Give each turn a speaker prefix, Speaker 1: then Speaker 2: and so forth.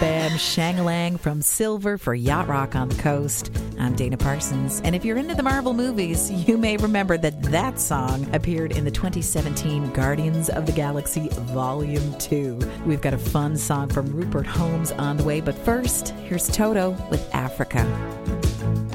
Speaker 1: Bam Shangalang from Silver for Yacht Rock on the Coast. I'm Dana Parsons, and if you're into the Marvel movies, you may remember that song appeared in the 2017 Guardians of the Galaxy Volume 2. We've got a fun song from Rupert Holmes on the way, but first, here's Toto with Africa.